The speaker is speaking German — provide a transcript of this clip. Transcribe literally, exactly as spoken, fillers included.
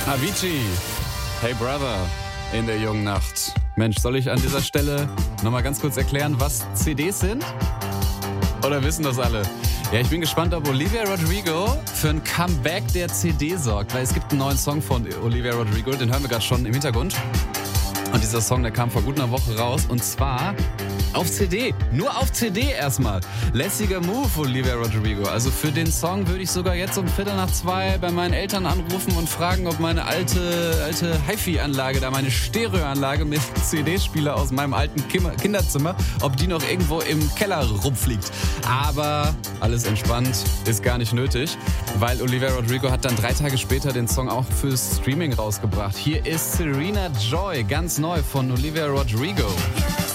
Avicii, Hey Brother, in der jungen Nacht. Mensch, soll ich an dieser Stelle nochmal ganz kurz erklären, was C Ds sind? Oder wissen das alle? Ja, ich bin gespannt, ob Olivia Rodrigo für ein Comeback der C D sorgt, weil es gibt einen neuen Song von Olivia Rodrigo, den hören wir gerade schon im Hintergrund. Und dieser Song, der kam vor gut einer Woche raus, und zwar auf C D. Nur auf C D erstmal. Lässiger Move, Olivia Rodrigo. Also für den Song würde ich sogar jetzt um Viertel nach zwei bei meinen Eltern anrufen und fragen, ob meine alte, alte Hi-Fi-Anlage, da meine Stereoanlage mit C D-Spieler aus meinem alten Kim- Kinderzimmer, ob die noch irgendwo im Keller rumfliegt. Aber alles entspannt, ist gar nicht nötig, weil Olivia Rodrigo hat dann drei Tage später den Song auch fürs Streaming rausgebracht. Hier ist Serena Joy, ganz neu von Olivia Rodrigo.